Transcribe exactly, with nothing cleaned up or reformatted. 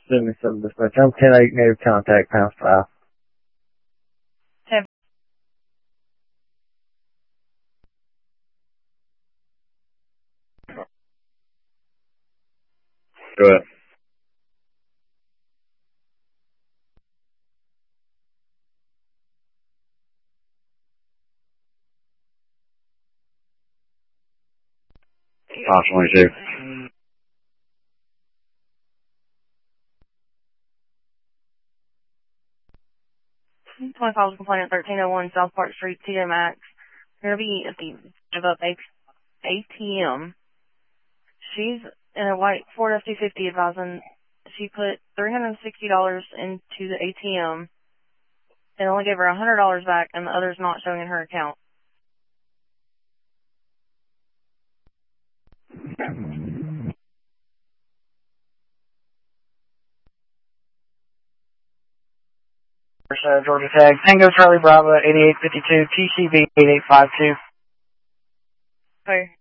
Send me some dispatch. I'm ten eight native contact, pound five. ten. Go ahead. five twenty-two. twenty-five was complainant thirteen oh one South Park Street, T J Maxx. You're going to be at the give up A T M. She's in a white Ford F two fifty advising she put three hundred sixty dollars into the A T M and only gave her one hundred dollars back, and the other's not showing in her account. Uh, Georgia tag. Tango Charlie Bravo eighty-eight fifty-two T C B eight eight five two. Okay.